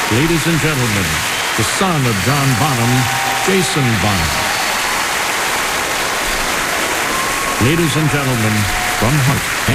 Ladies and gentlemen, the son of John Bonham, Jason Bonham. Ladies and gentlemen, from Heart.